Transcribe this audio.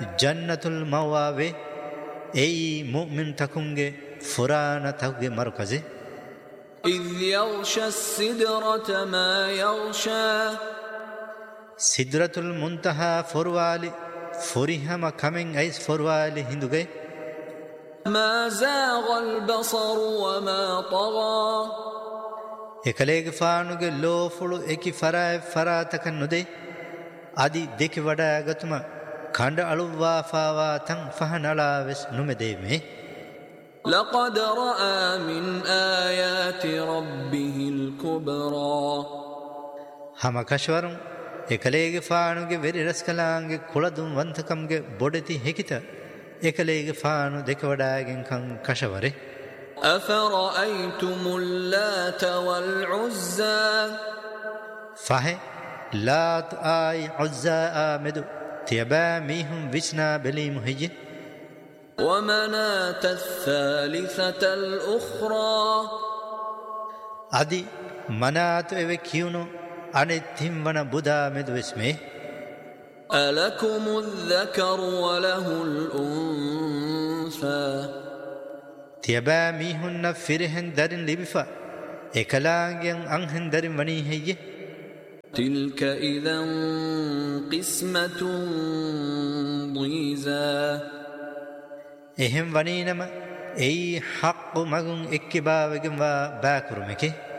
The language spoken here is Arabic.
ಜನ್ನತುಲ್ ಮವಾವೆ ಏಯಿ ಮುಅ್ಮಿನ್ ತಕುಂಗೆ ಫುರಾನ ತಗುಗೆ ಮರುಕಜೆ إذ يغشى السدرة ما يغشى ಸಿದ್ರತುಲ್ ಮುಂತಹಾ ಫುರ್ವಾಲಿ ಫುರಿಹಮ ಕಮೆಂಗ್ ಐಸ್ ಫುರ್ವಾಲಿ ಹಿಂದುಗೆ ما زاغ البصر وما طغى එකලේಗೆ ಫಾನುಗೆ ಲೋಫುಳು ಎಕಿ ಫರಾತಕನ್ನುದೆ ಅದಿ ದೆಕಿ ವಡಾಗತುಮ ಖಂಡ ಅಳುವಾ ಫಾವಾ ತಂ ಫಹನಳಾವೆಸ್ ನುಮೆದೇಮೆ لقد رأى من آيات ربه الكبرى ಹಮ ಕಶ್ವರಂ එකලේಗೆ ಫಾನುಗೆ ವೆರಿ ರಸ್ಕಲಾಂಗೆ ಕುಳದುಂ ವಂತಕಂಗೆ ಬೊಡೆತಿ ಹೆಕಿತ එකලේಗೆ ಫಾನು ದೆಕ ವಡಾಗೆನ್ ಕಂ ಕಶವರೆ أفرأيتم اللات والعزى فهي لات آي عزى آمدو تيبا ميهم وشنا بلي مهي ومناة الثالثة الأخرى أدي مناة إوه كيونو أني تيمونا بودا مدو اسمه ألكم الذكر وله الأنثى تيبا ميهن فرهن دارن لبفا إكلاغين أنهن دارن وني هي تلك إذا قسمة ضيزى එහෙම් වනීනම එයි හක්කු මගුන් එක්කි බාවගෙන් වා බාකුරුමකේ